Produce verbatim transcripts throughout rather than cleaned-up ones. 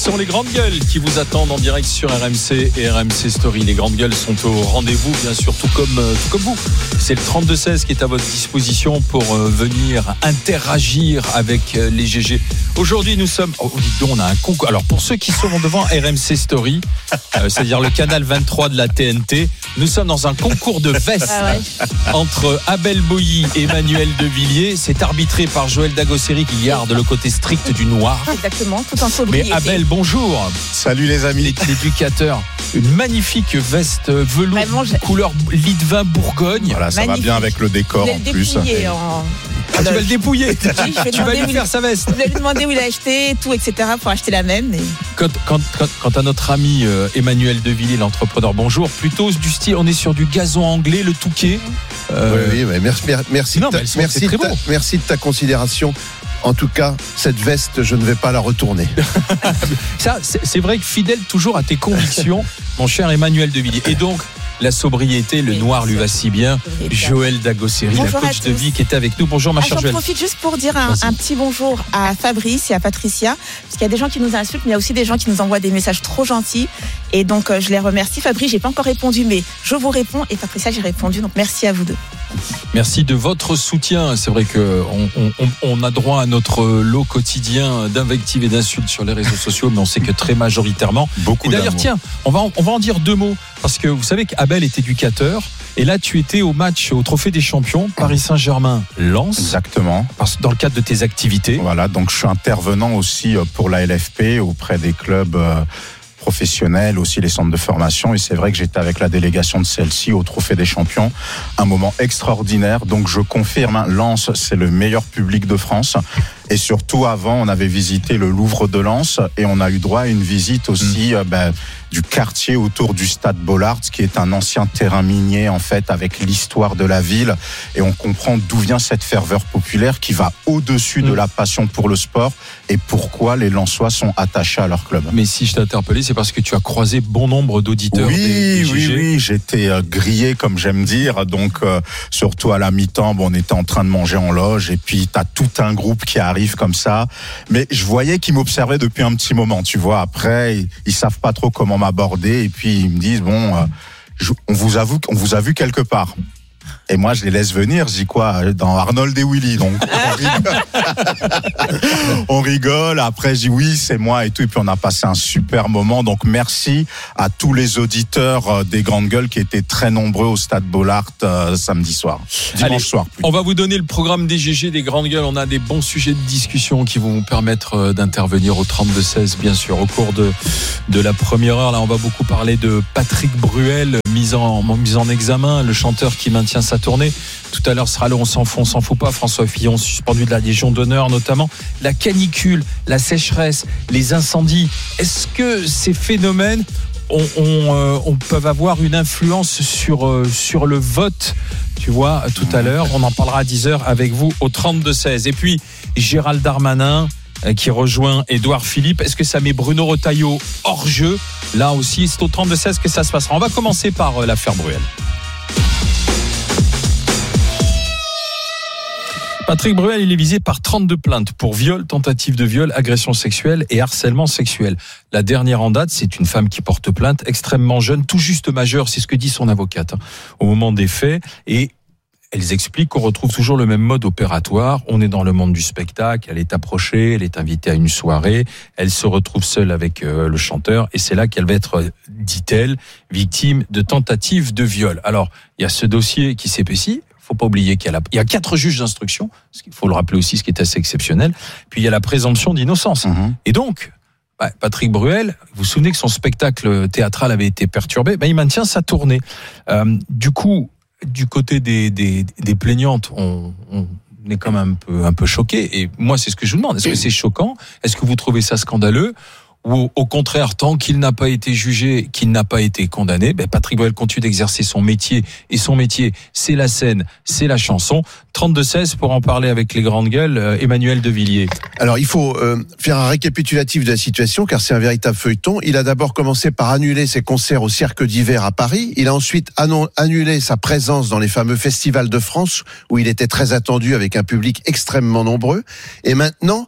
Ce sont les grandes gueules qui vous attendent en direct sur R M C et R M C Story. Les grandes gueules sont au rendez-vous, bien sûr, tout comme, tout comme vous. C'est le trente-deux seize qui est à votre disposition pour euh, venir interagir avec euh, les G G. Aujourd'hui, nous sommes... Oh, dis donc, on a un concours. Alors, pour ceux qui seront devant R M C Story, euh, c'est-à-dire le canal vingt-trois de la T N T, nous sommes dans un concours de vestes ah ouais. entre Abel Boilly et Emmanuel Devilliers. C'est arbitré par Joël Dagosseri qui garde le côté strict du noir. Exactement, tout en sobriété. Mais Abel, bonjour. Salut les amis. L'éducateur. Une magnifique veste velours Vraiment, je... couleur lit de vin Bourgogne. Voilà, ça magnifique. Va bien avec le décor en plus. En... Ah, tu vas le dépouiller. Oui, tu vas lui faire sa veste. Je vais lui demander où il a acheté, tout, et cetera pour acheter la même. Et... Quand, quand, quand, quand à notre ami euh, Emmanuel Devilliers, l'entrepreneur, bonjour, plutôt du style, on est sur du gazon anglais, le Touquet. Euh... Oui, oui, merci, merci, non, ta, sont, merci, ta, bon. merci de ta considération. En tout cas, cette veste, je ne vais pas la retourner. Ça, c'est, c'est vrai que fidèle toujours à tes convictions, mon cher Emmanuel Devilliers. Et donc, la sobriété, le noir lui va si bien. Joël Dagosseri, la coach de vie qui était avec nous. Bonjour ma ah, chère Joël. J'en profite juste pour dire un, un petit bonjour à Fabrice et à Patricia, parce qu'il y a des gens qui nous insultent, mais il y a aussi des gens qui nous envoient des messages trop gentils. Et donc, euh, je les remercie. Fabrice, j'ai pas encore répondu, mais je vous réponds. Et Patricia, j'ai répondu. Donc, merci à vous deux. Merci de votre soutien. C'est vrai qu'on on, on a droit à notre lot quotidien d'invectives et d'insultes sur les réseaux sociaux, mais on sait que très majoritairement. Beaucoup et d'ailleurs, d'amour. tiens, on va, on va en dire deux mots. Parce que vous savez qu'Abel est éducateur. Et là, tu étais au match, au Trophée des Champions, Paris Saint-Germain-Lens. Exactement. Dans le cadre de tes activités. Voilà, donc je suis intervenant aussi pour la L F P auprès des clubs professionnels, aussi les centres de formation. Et c'est vrai que j'étais avec la délégation de celle-ci au Trophée des Champions. Un moment extraordinaire. Donc je confirme, Lens, c'est le meilleur public de France. Et surtout, avant, on avait visité le Louvre de Lens et on a eu droit à une visite aussi mmh. euh, ben, du quartier autour du stade Bollaert, qui est un ancien terrain minier, en fait, avec l'histoire de la ville. Et on comprend d'où vient cette ferveur populaire qui va au-dessus mmh. de la passion pour le sport et pourquoi les Lensois sont attachés à leur club. Mais si je t'ai interpellé, c'est parce que tu as croisé bon nombre d'auditeurs. Oui, des, des oui, oui, j'étais euh, grillé, comme j'aime dire. Donc, euh, surtout à la mi-temps, bon, on était en train de manger en loge et puis t'as tout un groupe qui arrive comme ça, mais je voyais qu'ils m'observaient depuis un petit moment, tu vois. Après, ils, ils savent pas trop comment m'aborder et puis ils me disent bon, euh, je, on vous avoue qu'on vous a vu quelque part. Et moi, je les laisse venir. Je dis quoi? Dans Arnold et Willy. Donc, on rigole. on rigole. Après, je dis oui, c'est moi et tout. Et puis, on a passé un super moment. Donc, merci à tous les auditeurs des Grandes Gueules qui étaient très nombreux au stade Bollaert euh, samedi soir. Dimanche Allez, soir. Plus. On va vous donner le programme des G G, des Grandes Gueules. On a des bons sujets de discussion qui vont vous permettre d'intervenir au trente-deux seize, bien sûr, au cours de, de la première heure. Là, on va beaucoup parler de Patrick Bruel, mis en, mis en examen, le chanteur qui maintient sa tournée. Tout à l'heure sera le on s'en fout, on s'en fout pas. François Fillon suspendu de la Légion d'honneur notamment. La canicule, la sécheresse, les incendies. Est-ce que ces phénomènes on, on, euh, on peuvent avoir une influence sur, euh, sur le vote? Tu vois, tout à l'heure, on en parlera à dix heures avec vous au trente-deux seize. Et puis Gérald Darmanin qui rejoint Édouard Philippe. Est-ce que ça met Bruno Retailleau hors jeu? Là aussi, c'est au trente-deux seize que ça se passera. On va commencer par euh, l'affaire Bruel. Patrick Bruel, il est visé par trente-deux plaintes pour viol, tentative de viol, agression sexuelle et harcèlement sexuel. La dernière en date, c'est une femme qui porte plainte, extrêmement jeune, tout juste majeure, c'est ce que dit son avocate, hein, au moment des faits. Et elles expliquent qu'on retrouve toujours le même mode opératoire. On est dans le monde du spectacle, elle est approchée, elle est invitée à une soirée, elle se retrouve seule avec euh, le chanteur et c'est là qu'elle va être, dit-elle, victime de tentative de viol. Alors, il y a ce dossier qui s'épaissit. Faut pas oublier qu'il y a, la, il y a quatre juges d'instruction, ce qu'il faut le rappeler aussi, ce qui est assez exceptionnel. Puis il y a la présomption d'innocence. Mmh. Et donc, bah, Patrick Bruel, vous vous souvenez que son spectacle théâtral avait été perturbé, bah, il maintient sa tournée. Euh, du coup, du côté des, des, des plaignantes, on, on est quand même un peu, un peu choqué. Et moi, c'est ce que je vous demande. Est-ce que c'est choquant? Est-ce que vous trouvez ça scandaleux? Ou au contraire, tant qu'il n'a pas été jugé, qu'il n'a pas été condamné, ben Patrick Bruel continue d'exercer son métier. Et son métier, c'est la scène, c'est la chanson. trente-deux seize pour en parler avec les grandes gueules, euh, Emmanuel Devilliers. Alors, il faut euh, faire un récapitulatif de la situation, car c'est un véritable feuilleton. Il a d'abord commencé par annuler ses concerts au Cirque d'hiver à Paris. Il a ensuite annon- annulé sa présence dans les fameux festivals de France, où il était très attendu avec un public extrêmement nombreux. Et maintenant,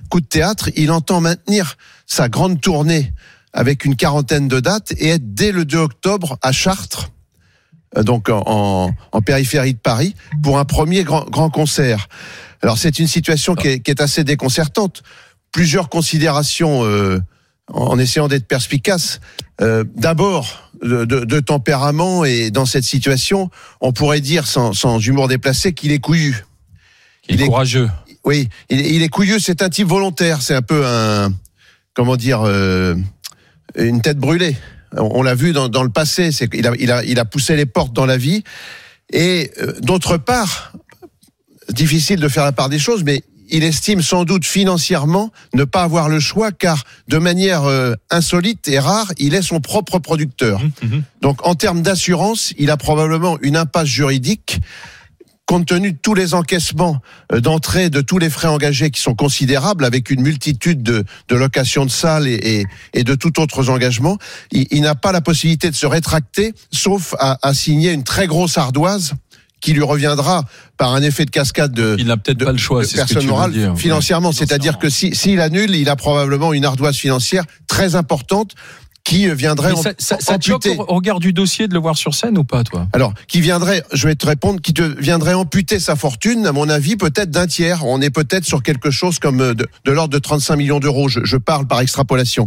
coup de théâtre, il entend maintenir sa grande tournée avec une quarantaine de dates et être dès le deux octobre à Chartres, donc en, en périphérie de Paris, pour un premier grand, grand concert. Alors c'est une situation qui est, qui est assez déconcertante. Plusieurs considérations euh, en essayant d'être perspicace. Euh, d'abord, de, de, de tempérament, et dans cette situation, on pourrait dire sans, sans humour déplacé qu'il est couillu. Il, il est courageux. Est, oui, il, il est couillu, c'est un type volontaire, c'est un peu un, comment dire, euh, une tête brûlée. On l'a vu dans, dans le passé, c'est qu'il a, il a, il a poussé les portes dans la vie. Et euh, d'autre part, difficile de faire la part des choses, mais il estime sans doute financièrement ne pas avoir le choix, car de manière euh, insolite et rare, il est son propre producteur. Mmh. Donc en termes d'assurance, il a probablement une impasse juridique, compte tenu de tous les encaissements d'entrée, de tous les frais engagés qui sont considérables, avec une multitude de, de locations de salles et, et, et de tout autres engagements. Il, il n'a pas la possibilité de se rétracter, sauf à, à signer une très grosse ardoise qui lui reviendra par un effet de cascade de, il n'a peut-être de, pas le choix, de personne morale financièrement. Ouais, financièrement. C'est-à-dire que si, s'il annule, il a probablement une ardoise financière très importante qui viendrait ça, ça, ça te choque au regard du dossier de le voir sur scène ou pas, toi? Alors, qui viendrait, je vais te répondre, qui te viendrait amputer sa fortune, à mon avis, peut-être d'un tiers. On est peut-être sur quelque chose comme de, de l'ordre de trente-cinq millions d'euros. Je, je parle par extrapolation.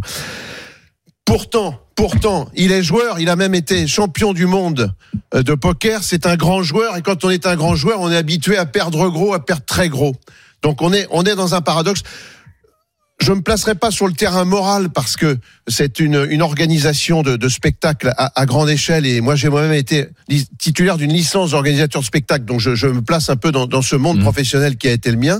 Pourtant, pourtant, il est joueur, il a même été champion du monde de poker, c'est un grand joueur, et quand on est un grand joueur, on est habitué à perdre gros, à perdre très gros. Donc on est, on est dans un paradoxe. Je me placerai pas sur le terrain moral parce que c'est une, une organisation de, de spectacle à, à grande échelle, et moi j'ai moi-même été li- titulaire d'une licence d'organisateur de spectacle, donc je, je me place un peu dans, dans ce monde mmh. professionnel qui a été le mien.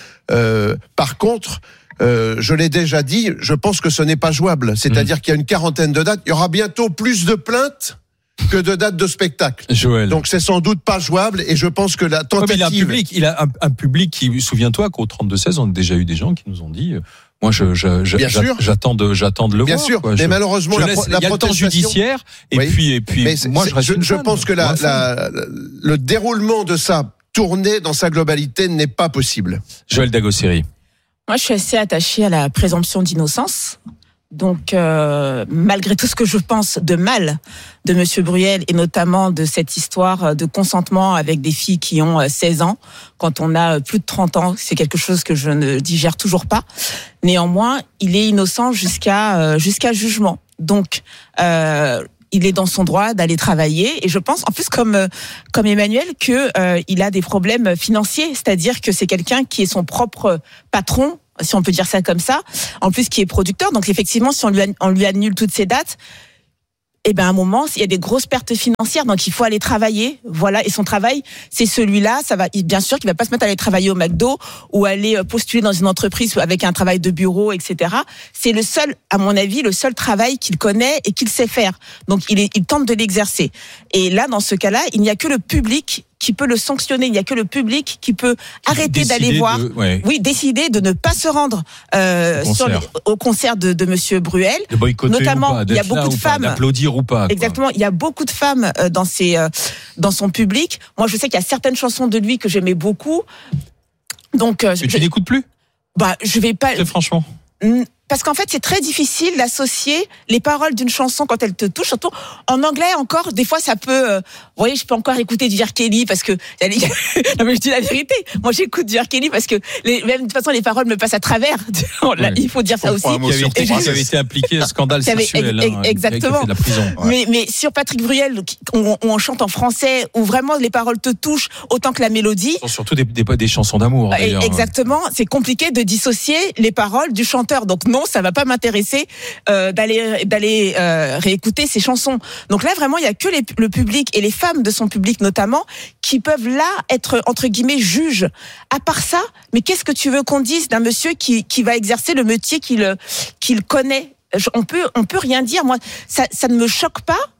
Euh, par contre, euh, je l'ai déjà dit, je pense que ce n'est pas jouable. C'est-à-dire mmh. qu'il y a une quarantaine de dates, il y aura bientôt plus de plaintes que de dates de spectacle. Joël. Donc c'est sans doute pas jouable, et je pense que la tentative... Ouais, mais il a un public, il a un, un public qui, souviens-toi qu'au trente-deux seize, on a déjà eu des gens qui nous ont dit... Moi, je, je, je Bien sûr. j'attends de, j'attends de le Bien voir. Bien sûr, quoi. mais je, malheureusement, je la, laisse, la il y a protestation... le temps judiciaire, et oui. puis, et puis, mais moi, je reste Je, une je fan, pense que la, la, le déroulement de sa tournée dans sa globalité n'est pas possible. Joël Dagosseri. Moi, je suis assez attachée à la présomption d'innocence. Donc, euh, malgré tout ce que je pense de mal de Monsieur Bruel, et notamment de cette histoire de consentement avec des filles qui ont seize ans, quand on a plus de trente ans, c'est quelque chose que je ne digère toujours pas. Néanmoins, il est innocent jusqu'à euh, jusqu'à jugement. Donc, euh, il est dans son droit d'aller travailler, et je pense, en plus comme comme Emmanuel, que euh, il a des problèmes financiers, c'est-à-dire que c'est quelqu'un qui est son propre patron, si on peut dire ça comme ça, en plus qui est producteur. Donc effectivement, si on lui, on lui annule toutes ces dates, eh ben à un moment, il y a des grosses pertes financières, donc il faut aller travailler. Voilà, et son travail, c'est celui-là. Ça va, bien sûr, qu'il va pas se mettre à aller travailler au McDo ou aller postuler dans une entreprise avec un travail de bureau, et cetera. C'est le seul, à mon avis, le seul travail qu'il connaît et qu'il sait faire. Donc il, est, il tente de l'exercer. Et là, dans ce cas-là, il n'y a que le public qui peut le sanctionner. Il n'y a que le public qui peut arrêter décider d'aller voir, de, ouais. oui, décider de ne pas se rendre euh, au, sur concert. Les, au concert de, de Monsieur Bruel. De boycotter notamment, ou pas, il y a beaucoup de femmes, pas, d'applaudir ou pas. Exactement, il y a beaucoup de femmes euh, dans ses, euh, dans son public. Moi, je sais qu'il y a certaines chansons de lui que j'aimais beaucoup. Donc, euh, mais tu n'écoutes plus? Bah, je vais pas. Très franchement. Parce qu'en fait, c'est très difficile d'associer les paroles d'une chanson quand elle te touche. Surtout en anglais encore, des fois, ça peut... Euh, vous voyez, je peux encore écouter du R. Kelly parce que... non, mais je dis la vérité. Moi, j'écoute du R. Kelly parce que les, même, de toute façon, les paroles me passent à travers. Ouais. Il faut dire ça aussi. Qui avait, été, qui avait été impliqué à scandale sexuel. Hein, exactement. De la prison. Ouais. Mais, mais sur Patrick Bruel, où on, on chante en français, où vraiment les paroles te touchent autant que la mélodie... Surtout des, des, des chansons d'amour. D'ailleurs. Exactement. C'est compliqué de dissocier les paroles du chanteur. Donc non, ça va pas m'intéresser euh, d'aller d'aller euh, réécouter ces chansons. Donc là vraiment il y a que les, le public et les femmes de son public notamment qui peuvent là être entre guillemets juges. À part ça, mais qu'est-ce que tu veux qu'on dise d'un monsieur qui qui va exercer le métier qu'il qu'il connaît? On peut on peut rien dire. Moi ça ça ne me choque pas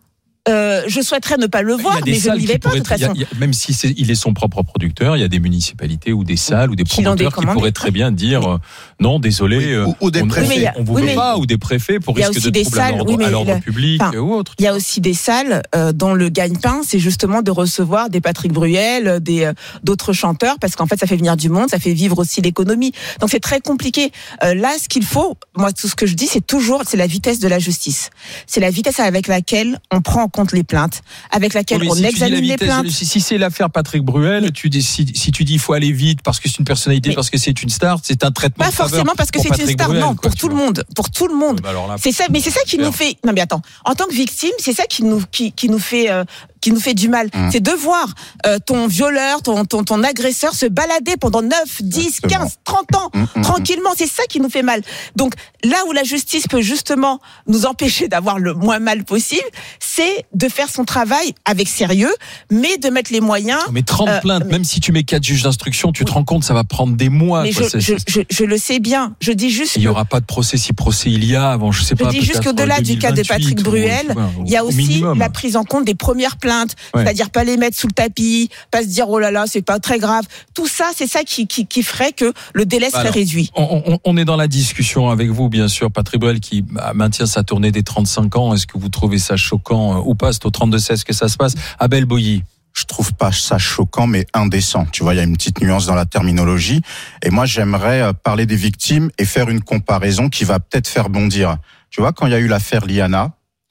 euh, je souhaiterais ne pas le voir, mais je n'y vais pas de toute façon. Y a, y a, même si c'est, il est son propre producteur, il y a des municipalités ou des salles ou des promoteurs qui pourraient très bien dire euh, non, désolé, oui, ou, ou des on, préfets. on, on vous oui, veut pas, ou des préfets pour risque de troubles à l'ordre, oui, à l'ordre public enfin, ou autre. Il y a aussi des salles euh, dont le gagne-pain, c'est justement de recevoir des Patrick Bruel, des euh, d'autres chanteurs, parce qu'en fait, ça fait venir du monde, ça fait vivre aussi l'économie. Donc c'est très compliqué. Euh, là, ce qu'il faut, moi, tout ce que je dis, c'est toujours, c'est la vitesse de la justice. C'est la vitesse avec laquelle on prend en compte les plaintes, avec laquelle oui, on si examine les plaintes. Si, si c'est l'affaire Patrick Bruel, oui. tu dis, si, si tu dis il faut aller vite parce que c'est une personnalité, mais parce que c'est une star, c'est un traitement. Pas forcément parce que c'est Patrick une star, Bruel, non, quoi, pour tout vois. le monde, pour tout le monde. Bah là, c'est ça, mais c'est ça qui nous fait. Non mais attends, en tant que victime, c'est ça qui nous qui, qui nous fait. Euh, qui nous fait du mal, mmh. c'est de voir euh, ton violeur, ton, ton, ton agresseur se balader pendant neuf, dix, quinze, trente ans, mmh, tranquillement, c'est ça qui nous fait mal. Donc là où la justice peut justement nous empêcher d'avoir le moins mal possible, c'est de faire son travail avec sérieux, mais de mettre les moyens... Mais trente euh, plaintes, mais... même si tu mets quatre juges d'instruction, tu te rends compte, ça va prendre des mois. Mais quoi, je, je, je, je le sais bien, je dis juste il n'y aura pas de procès si procès il y a avant, je sais je pas. Je dis juste qu'au-delà du cas de Patrick Bruel, il y a aussi minimum. la prise en compte des premières plaintes. Ouais. C'est-à-dire pas les mettre sous le tapis, pas se dire oh là là c'est pas très grave. Tout ça, c'est ça qui qui, qui ferait que le délai serait Alors, réduit. On, on, on est dans la discussion avec vous, bien sûr, Patrick Bruel qui maintient sa tournée des trente-cinq ans. Est-ce que vous trouvez ça choquant ou pas? C'est au trente-deux seize que ça se passe. Abel Boilly. Je trouve pas ça choquant, mais indécent. Tu vois, il y a une petite nuance dans la terminologie. Et moi, j'aimerais parler des victimes et faire une comparaison qui va peut-être faire bondir. Tu vois, quand il y a eu l'affaire Liana,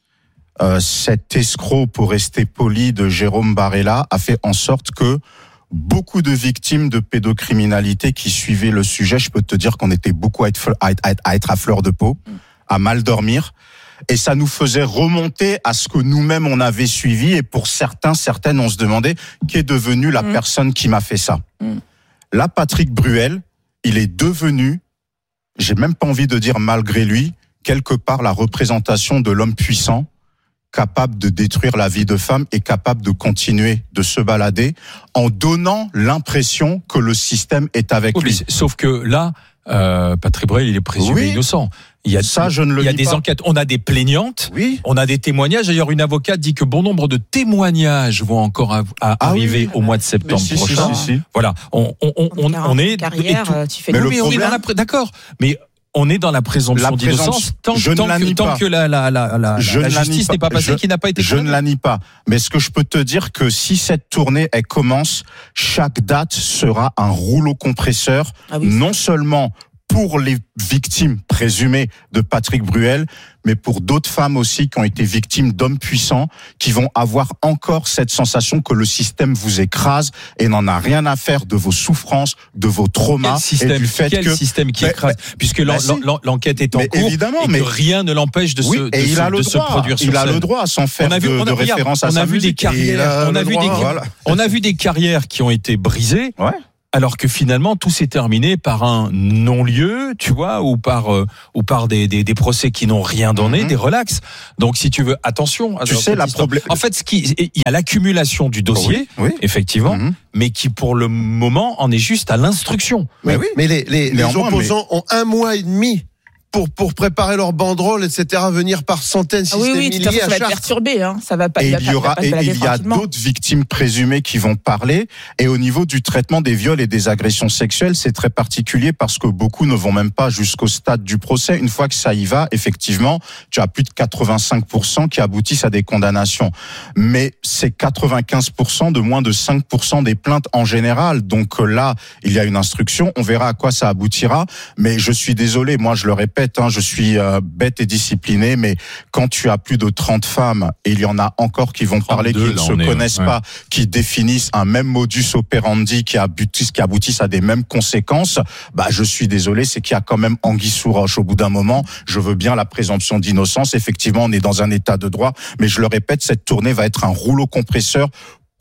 Euh, cet escroc, pour rester poli, de Jérôme Barella a fait en sorte que beaucoup de victimes de pédocriminalité qui suivaient le sujet, je peux te dire qu'on était beaucoup à être, à être, à être à fleur de peau, à mal dormir, et ça nous faisait remonter à ce que nous-mêmes on avait suivi, et pour certains, certaines, on se demandait qu'est devenue la mmh. personne qui m'a fait ça. Mmh. Là, Patrick Bruel, il est devenu, j'ai même pas envie de dire malgré lui, quelque part la représentation de l'homme puissant, capable de détruire la vie de femme et capable de continuer de se balader en donnant l'impression que le système est avec oui, lui. Sauf que là, euh, Patrick Bruel, il est présumé oui. innocent. Il y a ça, je ne le Il y a dis des pas. enquêtes. On a des plaignantes. Oui. On a des témoignages. D'ailleurs, une avocate dit que bon nombre de témoignages vont encore à, à ah arriver oui. au mois de septembre si, prochain. Si, si, si. Voilà. On, on, on, on, on est. Carrière, et tout. Tu fais mais le problème, d'accord. Mais on est dans la présomption la d'innocence tant, je tant, ne que, tant que la, la, la, la, je la justice n'est pas passée, je, qui n'a pas été Je ne la nie pas. Mais ce que je peux te dire que si cette tournée, elle commence, chaque date sera un rouleau compresseur, ah oui. non seulement pour les victimes présumées de Patrick Bruel, mais pour d'autres femmes aussi qui ont été victimes d'hommes puissants, qui vont avoir encore cette sensation que le système vous écrase et n'en a rien à faire de vos souffrances, de vos traumas. Quel système, et du fait quel que, système qui mais, écrase, mais, puisque bah, l'en, l'en, l'enquête est en mais cours évidemment, et mais, que rien ne l'empêche de, oui, se, de, et il se, a le de droit, se produire sur il scène. a le droit sans faire on a vu, de, on a, de regarde, référence à on sa a vu musique. Des carrières, on a vu des, voilà. on a vu des carrières qui ont été brisées. Ouais. Alors que finalement tout s'est terminé par un non-lieu, tu vois, ou par euh, ou par des, des des procès qui n'ont rien donné, mm-hmm. des relax. Donc si tu veux, attention. Tu sais la problème. En fait, ce qui il y a l'accumulation du dossier, oui, oui. effectivement, mm-hmm. mais qui pour le moment en est juste à l'instruction. Mais oui. Mais les les, les opposants mais... ont un mois et demi. Pour, pour préparer leur banderole, et cetera, venir par centaines, si ah oui, ce oui, n'est milliers ça à va être perturbé, hein. Ça va pas. Et il, il y aura, et il y a d'autres victimes présumées qui vont parler. Et au niveau du traitement des viols et des agressions sexuelles, c'est très particulier parce que beaucoup ne vont même pas jusqu'au stade du procès. Une fois que ça y va, effectivement, tu as plus de quatre-vingt-cinq pour cent qui aboutissent à des condamnations. Mais c'est quatre-vingt-quinze pour cent de moins de cinq pour cent des plaintes en général. Donc là, il y a une instruction. On verra à quoi ça aboutira. Mais je suis désolé, moi je le répète, Hein, je suis euh, bête et discipliné, mais quand tu as plus de trente femmes, et il y en a encore qui vont parler, qui ne se connaissent est, pas, ouais. qui définissent un même modus operandi, qui aboutissent, qui aboutissent à des mêmes conséquences, bah je suis désolé, c'est qu'il y a quand même anguille sous roche. Au bout d'un moment, je veux bien la présomption d'innocence. Effectivement, on est dans un état de droit, mais je le répète, cette tournée va être un rouleau compresseur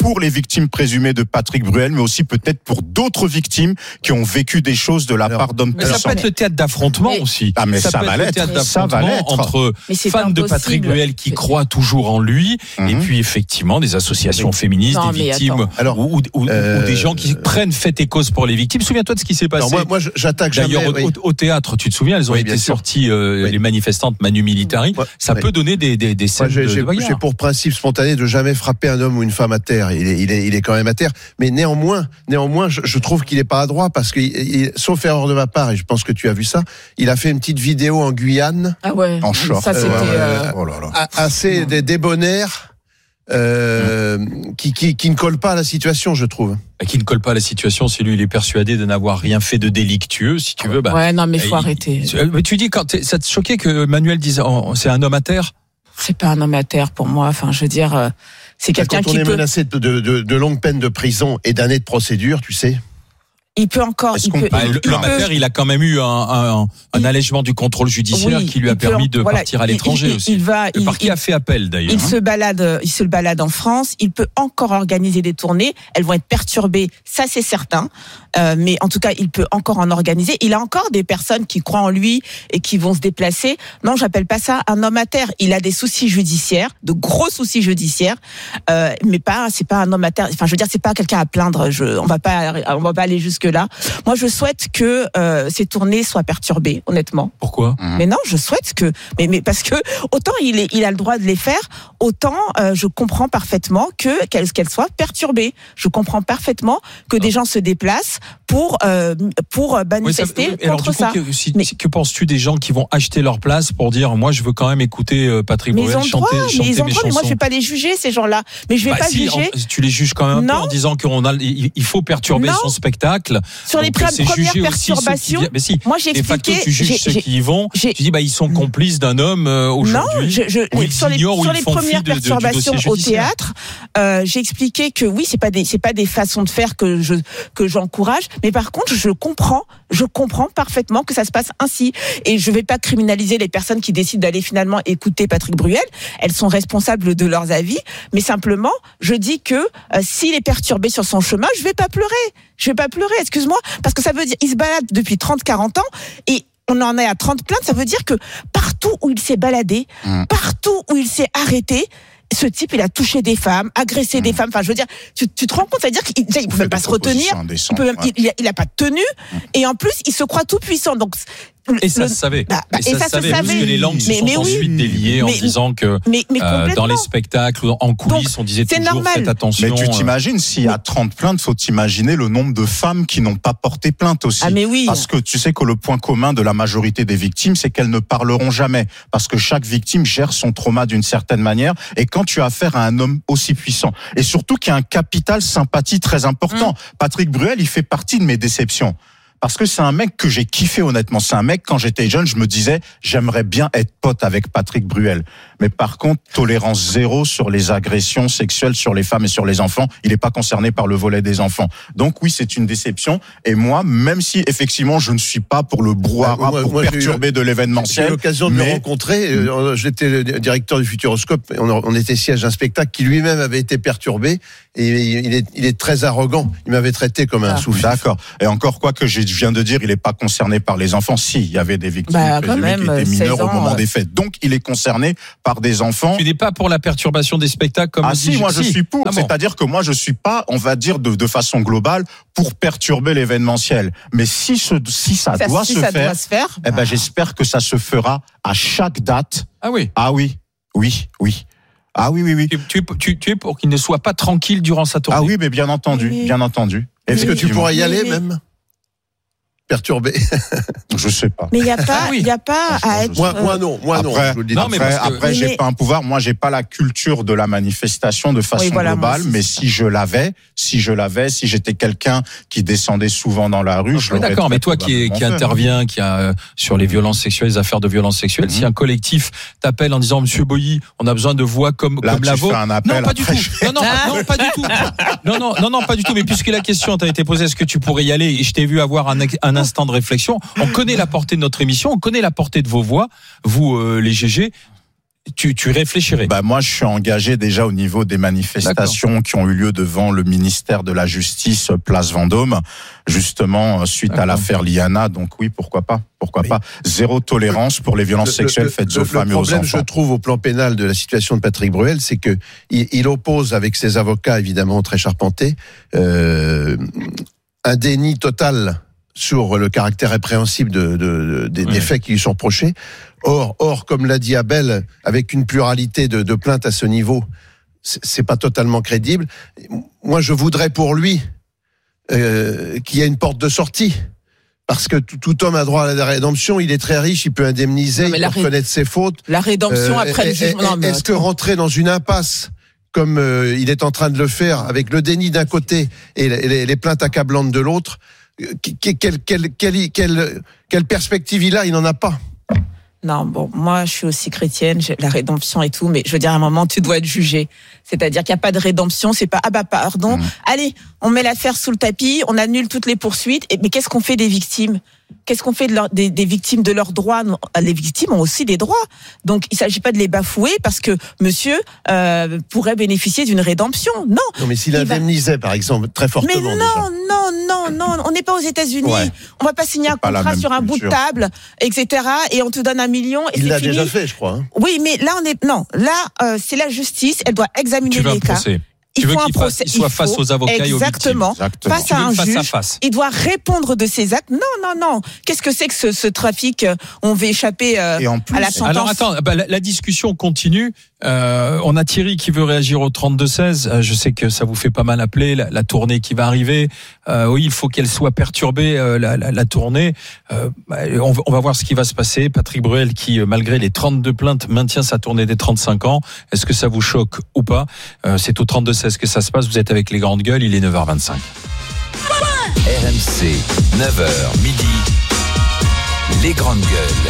pour les victimes présumées de Patrick Bruel, mais aussi peut-être pour d'autres victimes qui ont vécu des choses de la Alors, part d'hommes Mais ça puissants. peut être le théâtre d'affrontement Mais- aussi. Ah, mais ça peut va être le l'être. théâtre Ça va d'affrontement l'être. entre Mais c'est fans de impossible. Patrick Bruel qui C'est- croient toujours en lui, Mhm. et puis effectivement des associations féministes, Non, des mais victimes, attends. Alors, ou, ou- ou- euh, ou des gens qui prennent fait et cause pour les victimes. Souviens-toi de ce qui s'est passé. Alors moi, moi, je- j'attaque jamais. D'ailleurs, au, oui. au- au théâtre, tu te souviens, elles ont Oui, été bien sûr. sorties, euh, Oui. les manifestantes Manu Militari. Ouais, Ça oui. peut donner des, des, des scènes Moi, j'ai, de, j'ai- de bagarre. j'ai pour principe spontané de jamais frapper un homme ou une femme à terre. Il est, il est, il est quand même à terre. Mais néanmoins, néanmoins, je, je trouve qu'il est pas adroit parce que, il- sauf erreur de ma part, et je pense que tu as vu ça, il a fait une petite vidéo en Guyane, Ah ouais. En short. Ça, c'était. Euh, ouais, euh, Oh là là. a- assez des débonnaires, euh, qui, qui, qui ne colle pas à la situation, je trouve. Qui ne colle pas à la situation, si lui il est persuadé de n'avoir rien fait de délictueux, si tu veux. Bah, Ouais, non, mais faut il- arrêter. Euh, Mais tu dis, quand t'es- ça te choquait que Manuel dise oh, c'est un homme à terre? C'est pas un homme à terre pour moi. Enfin, je veux dire, euh, c'est quelqu'un Quand on qui est peut. menacé de, de, de, de longues peines de prison et d'années de procédure, tu sais. Il peut encore. Est-ce Il qu'on peut, peut- Bah, il le- peut- L'homme à terre, il a quand même eu un, un, un Il- allègement du contrôle judiciaire Oui, qui lui a il peut permis en- de voilà, partir à il- l'étranger il- aussi. il va- Le il- parquet il- a fait appel d'ailleurs. Il hein. se balade, il se balade en France. Il peut encore organiser des tournées. Elles vont être perturbées, ça c'est certain. Euh, mais en tout cas, il peut encore en organiser. Il a encore des personnes qui croient en lui et qui vont se déplacer. Non, j'appelle pas ça un homme à terre. Il a des soucis judiciaires, de gros soucis judiciaires, euh, mais pas, c'est pas un homme à terre. Enfin, je veux dire, c'est pas quelqu'un à plaindre. Je, on va pas, on va pas aller jusque là. Moi, je souhaite que euh, ces tournées soient perturbées, honnêtement. Pourquoi? Mais non, je souhaite que, mais, mais parce que autant il, est, il a le droit de les faire, autant euh, je comprends parfaitement que qu'elles qu'elles soient perturbées. Je comprends parfaitement que des gens se déplacent pour euh, pour manifester Oui, ça- et alors, contre du coup, ça. que, si- Mais- que penses-tu des gens qui vont acheter leur place pour dire moi je veux quand même écouter euh, Patrick Mais ils Bruel ont le droit, chanter, mais chanter ils ont le mes droit. Mais moi, je chansons? vais pas les juger ces gens-là. Mais je vais Bah pas si, juger. en- tu les juges quand même un peu Non. en disant qu'on a, il, il faut perturber Non. son spectacle. Sur les Donc, pre- c'est premières juger aussi ceux qui perturbations, viennent- Mais si, moi j'ai de facto, expliqué. tu juges j'ai- ceux j'ai- qui y vont. j'ai- Tu dis bah ils sont complices d'un homme euh, Non, aujourd'hui. je, je, Ou ils sur les, ignorent ou sur ils les font fi premières de- de- du perturbations dossier au judiciaire. théâtre, euh, j'ai expliqué que oui, c'est pas des, c'est pas des façons de faire que je, que j'encourage, mais par contre, je comprends, je comprends parfaitement que ça se passe ainsi. Et je vais pas criminaliser les personnes qui décident d'aller finalement écouter Patrick Bruel. Elles sont responsables de leurs avis, mais simplement, je dis que euh, s'il est perturbé sur son chemin, je vais pas pleurer. Je vais pas pleurer, excuse-moi, parce que ça veut dire, il se balade depuis trente, quarante ans et on en est à trente plaintes, ça veut dire que partout où il s'est baladé, Mmh. partout où il s'est arrêté, ce type, il a touché des femmes, agressé des femmes. Enfin, je veux dire, tu, tu te rends compte, c'est-à-dire qu'il déjà, il peut même pas se retenir, il, peut même, il, il, a, il a pas de tenue, et en plus, il se croit tout puissant. Donc, Et ça le- se savait. bah, bah, et ça, se savait, parce savait. que les langues se Mais- sont mais oui. ensuite déliées en Mais- disant que mais, mais euh, dans complètement. les spectacles, ou en coulisses, on disait c'est toujours normal. faites attention. Mais tu euh, t'imagines, s'il y a trente plaintes, faut t'imaginer le nombre de femmes qui n'ont pas porté plainte aussi. Ah, mais oui. Parce que tu sais que le point commun de la majorité des victimes, c'est qu'elles ne parleront jamais. Parce que chaque victime gère son trauma d'une certaine manière. Et quand tu as affaire à un homme aussi puissant, et surtout qui a un capital sympathie très important, Mmh. Patrick Bruel, il fait partie de mes déceptions. Parce que c'est un mec que j'ai kiffé honnêtement. C'est un mec, quand j'étais jeune, je me disais, j'aimerais bien être pote avec Patrick Bruel. Mais par contre, tolérance zéro sur les agressions sexuelles sur les femmes et sur les enfants. Il n'est pas concerné par le volet des enfants. Donc oui, c'est une déception. Et moi, même si effectivement, je ne suis pas pour le brouhaha, Bah, moi- pour moi, j'ai eu- perturber de J'ai eu l'événementiel. l'occasion de mais- le rencontrer. Euh, J'étais le directeur du Futuroscope. et On, on était siège d'un spectacle qui lui-même avait été perturbé. Et il est, il est très arrogant. Il m'avait traité comme un Ah. sous-fifre. D'accord. Et encore quoi que je viens de dire, il n'est pas concerné par les enfants. Si, il y avait des victimes Bah, quand présumées qui même, étaient mineures seize au ans, moment euh. des faits. Donc, il est concerné par des enfants. Tu n'es pas pour la perturbation des spectacles comme Ah le si, dit moi je si. suis pour. Ah bon. C'est-à-dire que moi je suis pas, on va dire de, de façon globale, pour perturber l'événementiel. Mais si ce, si ça, Ça, doit si se ça faire, doit se faire, eh ben j'espère que ça se fera à chaque date. Ah oui. Ah oui, oui, oui. Ah oui, oui, oui. Tu, tu, es- tu, tu es pour qu'il ne soit pas tranquille durant sa tournée. Ah oui, mais bien entendu, Oui. bien entendu. Est-ce que tu Effectivement. pourrais y aller Mais- même Perturbé. Je sais pas. mais il n'y a pas, Ah oui. il y a pas Franchement, à je être. sais Moi, euh, moi non, moi non. Après, je vous le dis. Non, mais après, parce que- après, Mais- j'ai pas un pouvoir. Moi, j'ai pas la culture de la manifestation de façon Oui, voilà, moi globale. aussi, Mais c'est ça. si je l'avais, si je l'avais, si j'étais quelqu'un qui descendait souvent dans la rue, je Oui, l'aurais d'accord, très mais toi qui, est- probablement qui fait. intervient, qui a euh, sur les violences sexuelles, les affaires de violences sexuelles, Mhm. si un collectif t'appelle en disant Monsieur Boilly, on a besoin de voix comme Là, comme tu la fais vôtre. un appel, Non, pas du après, tout. je Non, non, non, pas du tout. Non, non, non, non, pas du tout. Mais puisque la question t'a été posée, est-ce que tu pourrais y aller? Et je t'ai vu avoir un, un instant de réflexion. On connaît la portée de notre émission, on connaît la portée de vos voix, vous euh, les G G. tu, tu réfléchirais. Bah moi, je suis engagé déjà au niveau des manifestations D'accord. qui ont eu lieu devant le ministère de la Justice, place Vendôme, justement suite D'accord. à l'affaire Liana. Donc oui, pourquoi pas, pourquoi oui. pas. Zéro tolérance pour les violences le, sexuelles le, faites le, aux femmes et aux enfants. Le problème, je trouve, au plan pénal de la situation de Patrick Bruel, c'est que il, il oppose avec ses avocats, évidemment très charpentés, euh, un déni total sur le caractère répréhensible de, de, de, des, ouais. des faits qui lui sont reprochés. Or, or, comme l'a dit Abel, avec une pluralité de, de plaintes à ce niveau, c'est, c'est pas totalement crédible. Moi, je voudrais pour lui euh, qu'il y ait une porte de sortie. Parce que tout, tout homme a droit à la rédemption, il est très riche, il peut indemniser, non, il peut ré... reconnaître ses fautes. La rédemption euh, après le jugement. Est-ce que rentrer dans une impasse, comme euh, il est en train de le faire, avec le déni d'un côté et les, les plaintes accablantes de l'autre, quelle, quelle, quelle, quelle, quelle, quelle perspective il a? Il n'en a pas. Non, bon, moi, je suis aussi chrétienne, j'ai la rédemption et tout, mais je veux dire, à un moment, tu dois être jugé. C'est-à-dire qu'il n'y a pas de rédemption, c'est pas, ah bah, pardon, mmh. allez, on met l'affaire sous le tapis, on annule toutes les poursuites, et, mais qu'est-ce qu'on fait des victimes? Qu'est-ce qu'on fait de leur, des, des victimes de leurs droits? Les victimes ont aussi des droits. Donc, il ne s'agit pas de les bafouer parce que monsieur euh, pourrait bénéficier d'une rédemption. Non. Non, mais s'il indemnisait, va... par exemple, très fortement. Mais non, déjà. non, non, non. On n'est pas aux États-Unis. Ouais. On ne va pas signer un contrat sur un bout de table, et cetera. Et on te donne un million. Et il c'est l'a fini. déjà fait, je crois. Hein. Oui, mais là, on est. Non, là, euh, c'est la justice. Elle doit examiner les cas. Procès. Il tu veux faut qu'il un procès, fasse, il soit il face aux avocats exactement, et aux victimes. Exactement. Face à un face juge, à face. Il doit répondre de ses actes. Non, non, non. Qu'est-ce que c'est que ce, ce trafic? On veut échapper euh, et en plus, à la sentence. Alors attends, bah, la, la discussion continue. Euh, on a Thierry qui veut réagir au trente-deux seize. Euh, je sais que ça vous fait pas mal appeler la, la tournée qui va arriver. Euh, oui, il faut qu'elle soit perturbée, euh, la, la, la tournée. Euh, on, on va voir ce qui va se passer. Patrick Bruel qui, malgré les trente-deux plaintes, maintient sa tournée des trente-cinq ans. Est-ce que ça vous choque ou pas? euh, C'est au trente-deux seize que ça se passe. Vous êtes avec les grandes gueules. Il est neuf heures vingt-cinq. R M C, neuf heures midi. Les grandes gueules.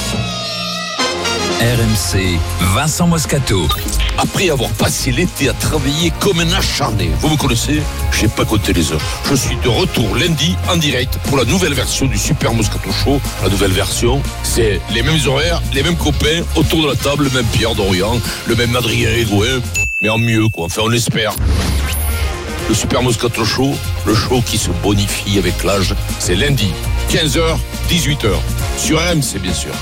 R M C, Vincent Moscato. Après avoir passé l'été à travailler comme un acharné, vous me connaissez, j'ai pas compté les heures. Je suis de retour lundi en direct pour la nouvelle version du Super Moscato Show. La nouvelle version, c'est les mêmes horaires, les mêmes copains, autour de la table, le même Pierre Dorian, le même Adrien Egoin, mais en mieux quoi, enfin on espère. Le Super Moscato Show, le show qui se bonifie avec l'âge, c'est lundi, quinze heures, dix-huit heures, sur R M C bien sûr.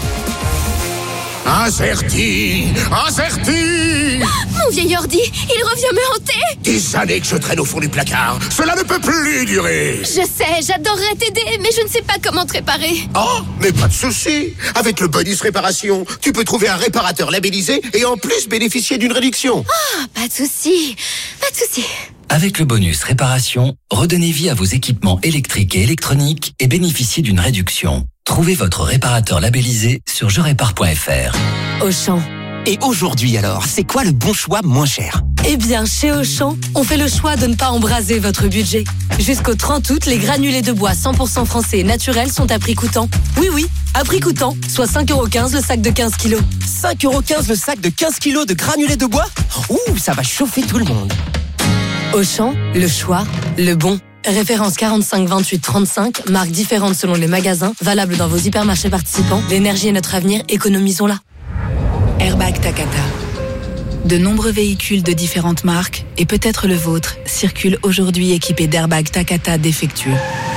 Incerti, incerti. Mon vieil ordi, il revient me hanter. Des années que je traîne au fond du placard. Cela ne peut plus durer. Je sais, j'adorerais t'aider, mais je ne sais pas comment te réparer. Oh, mais pas de souci. Avec le bonus réparation, tu peux trouver un réparateur labellisé et en plus bénéficier d'une réduction. Ah, oh, pas de souci, pas de souci. Avec le bonus réparation, redonnez vie à vos équipements électriques et électroniques et bénéficiez d'une réduction. Trouvez votre réparateur labellisé sur je répare point f r. Auchan. Et aujourd'hui alors, c'est quoi le bon choix moins cher? Eh bien, chez Auchan, on fait le choix de ne pas embraser votre budget. Jusqu'au trente août, les granulés de bois cent pour cent français et naturels sont à prix coûtant. Oui, oui, à prix coûtant, soit cinq euros quinze le sac de quinze kilos. cinq euros quinze le sac de quinze kilos de granulés de bois? Ouh, ça va chauffer tout le monde. Auchan, le choix, le bon. Référence quarante-cinq vingt-huit trente-cinq, marques différentes selon les magasins, valable dans vos hypermarchés participants. L'énergie est notre avenir, économisons-la. Airbag Takata. De nombreux véhicules de différentes marques, et peut-être le vôtre, circulent aujourd'hui équipés d'airbags Takata défectueux.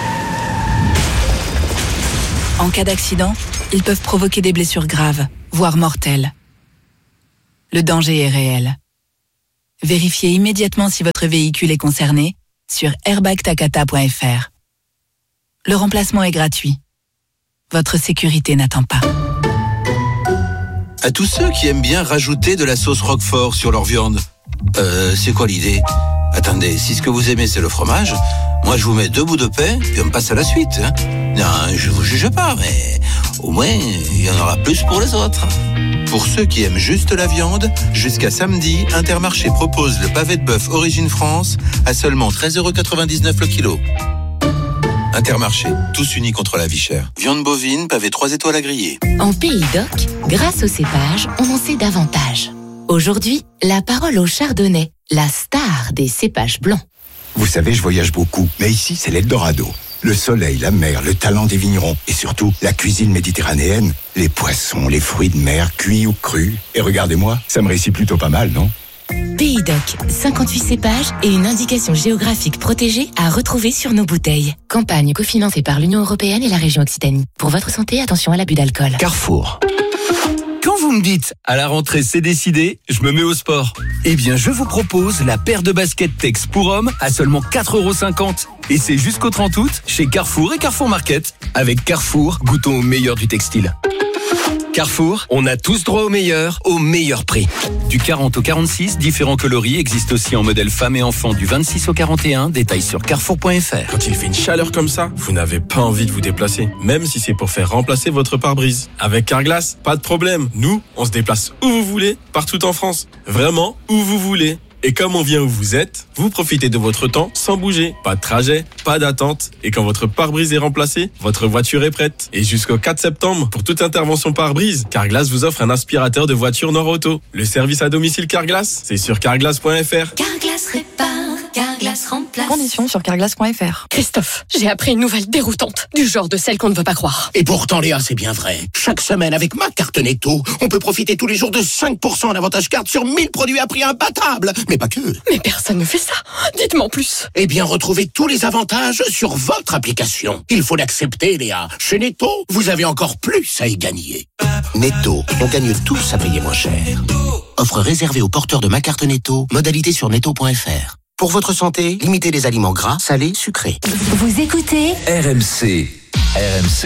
En cas d'accident, ils peuvent provoquer des blessures graves, voire mortelles. Le danger est réel. Vérifiez immédiatement si votre véhicule est concerné sur airbag takata point f r. Le remplacement est gratuit. Votre sécurité n'attend pas. À tous ceux qui aiment bien rajouter de la sauce Roquefort sur leur viande, euh, c'est quoi l'idée? Attendez, si ce que vous aimez c'est le fromage, moi je vous mets deux bouts de pain, puis on passe à la suite. Hein. Non, je vous juge pas, mais au moins il y en aura plus pour les autres. Pour ceux qui aiment juste la viande, jusqu'à samedi, Intermarché propose le pavé de bœuf Origine France à seulement treize euros quatre-vingt-dix-neuf le kilo. Intermarché, tous unis contre la vie chère. Viande bovine, pavé trois étoiles à griller. En Pays d'Oc, grâce au cépage, on en sait davantage. Aujourd'hui, la parole au chardonnay, la star des cépages blancs. Vous savez, je voyage beaucoup, mais ici, c'est l'Eldorado. Le soleil, la mer, le talent des vignerons et surtout la cuisine méditerranéenne, les poissons, les fruits de mer, cuits ou crus. Et regardez-moi, ça me réussit plutôt pas mal, non ? Pays Doc, cinquante-huit cépages et une indication géographique protégée à retrouver sur nos bouteilles. Campagne cofinancée par l'Union européenne et la région Occitanie. Pour votre santé, attention à l'abus d'alcool. Carrefour. Quand vous me dites « à la rentrée c'est décidé », je me mets au sport. Eh bien, je vous propose la paire de baskets Tex pour hommes à seulement quatre euros cinquante. Et c'est jusqu'au trente août chez Carrefour et Carrefour Market. Avec Carrefour, goûtons au meilleur du textile. Carrefour, on a tous droit au meilleur, au meilleur prix. Du quarante au quarante-six, différents coloris existent aussi en modèle femmes et enfants du vingt-six au quarante et un. Détails sur carrefour point f r. Quand il fait une chaleur comme ça, vous n'avez pas envie de vous déplacer, même si c'est pour faire remplacer votre pare-brise. Avec Carglass, pas de problème. Nous, on se déplace où vous voulez, partout en France. Vraiment, où vous voulez. Et comme on vient où vous êtes, vous profitez de votre temps sans bouger. Pas de trajet, pas d'attente. Et quand votre pare-brise est remplacé, votre voiture est prête. Et jusqu'au quatre septembre, pour toute intervention pare-brise, Carglass vous offre un aspirateur de voiture Nord-Auto. Le service à domicile Carglass, c'est sur carglass point f r. Carglass répare, Carglass remplace. Conditions sur carglass point f r. Christophe, j'ai appris une nouvelle déroutante, du genre de celle qu'on ne veut pas croire. Et pourtant, Léa, c'est bien vrai. Chaque semaine, avec ma carte Netto, on peut profiter tous les jours de cinq pour cent en avantage carte sur mille produits à prix imbattable. Mais pas que. Mais personne ne fait ça. Dites-moi en plus. Eh bien, retrouvez tous les avantages sur votre application. Il faut l'accepter, Léa. Chez Netto, vous avez encore plus à y gagner. Netto, on gagne tous à payer moins cher. Offre réservée aux porteurs de ma carte Netto. Modalité sur netto point f r. Pour votre santé, limitez les aliments gras, salés, sucrés. Vous écoutez R M C. R M C.